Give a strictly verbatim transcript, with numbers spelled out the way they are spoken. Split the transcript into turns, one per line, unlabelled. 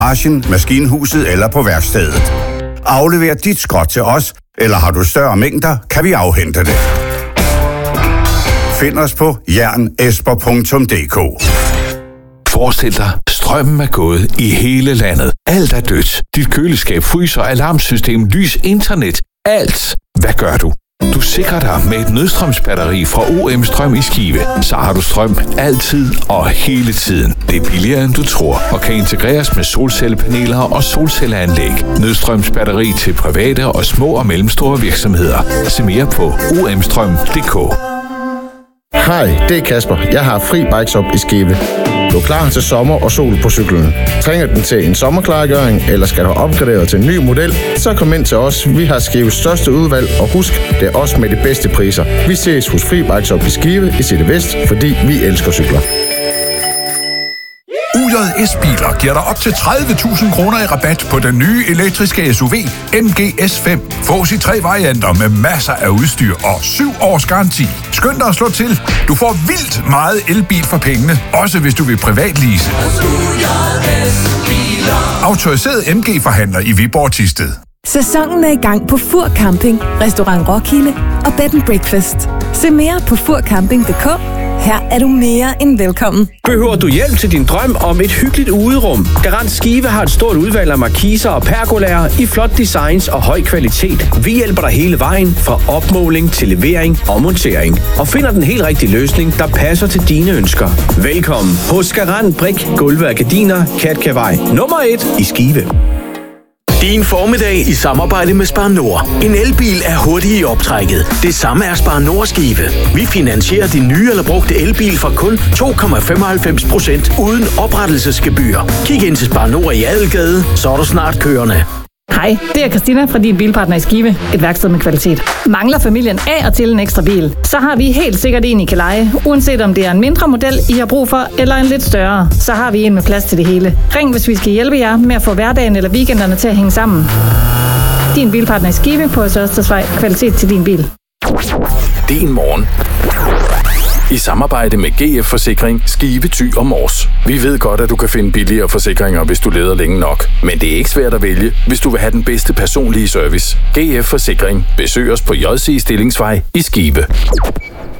garagen, maskinhuset eller på værkstedet. Aflever dit skrot til os, eller har du større mængder, kan vi afhente det. Find os på jernesper punktum d k.
Forestil dig, strømmen er gået i hele landet. Alt er dødt. Dit køleskab, fryser, alarmsystem, lys, internet. Alt. Hvad gør du? Du sikrer dig med et nødstrømsbatteri fra O M Strøm i Skive. Så har du strøm altid og hele tiden. Det er billigere, end du tror, og kan integreres med solcellepaneler og solcelleanlæg. Nødstrømsbatteri til private og små og mellemstore virksomheder. Se mere på o m strøm punktum d k.
Hej, det er Kasper. Jeg har fri bikeshop i Skive. Du er klar til sommer og sol på cyklen. Trænger den til en sommerklargøring, eller skal du opgradere til en ny model, så kom ind til os. Vi har Skives største udvalg, og husk, det er os med de bedste priser. Vi ses hos Fri Bikeshop i Skive i City Vest, fordi vi elsker cykler.
U J S-biler giver dig op til tredive tusind kroner i rabat på den nye elektriske S U V M G S fem. Fås i tre varianter med masser af udstyr og syv års garanti. Skynd dig at slå til. Du får vildt meget elbil for pengene, også hvis du vil privatlease. Autoriseret M G-forhandler i Viborg Thisted.
Sæsonen er i gang på Fur Camping, Restaurant Roskilde og Bed and Breakfast. Se mere på fur camping punktum d k. Her er du mere end velkommen.
Behøver du hjælp til din drøm om et hyggeligt uderum? Garant Skive har et stort udvalg af markiser og pergolaer i flot designs og høj kvalitet. Vi hjælper dig hele vejen fra opmåling til levering og montering. Og finder den helt rigtige løsning, der passer til dine ønsker. Velkommen hos Garant Brik, Gulve og Gardiner, Katkavej. Nummer et i Skive.
Din formiddag i samarbejde med Spar Nord. En elbil er hurtig i optrækket. Det samme er Spar Nord Skive. Vi finansierer din nye eller brugte elbil fra kun to komma femoghalvfems procent uden oprettelsesgebyr. Kig ind til Spar Nord i Adelgade, så er du snart kørende.
Hej, det er Christina fra Din Bilpartner i Skive. Et værksted med kvalitet. Mangler familien af og til en ekstra bil, så har vi helt sikkert en, I kan leje. Uanset om det er en mindre model, I har brug for, eller en lidt større, så har vi en med plads til det hele. Ring, hvis vi skal hjælpe jer med at få hverdagen eller weekenderne til at hænge sammen. Din Bilpartner i Skive på Søstersvej. Kvalitet til din bil.
Din morgen. I samarbejde med G F Forsikring, Skive, Thy og Mors. Vi ved godt, at du kan finde billigere forsikringer, hvis du leder længe nok. Men det er ikke svært at vælge, hvis du vil have den bedste personlige service. G F Forsikring. Besøg os på J C Stillingsvej i Skive.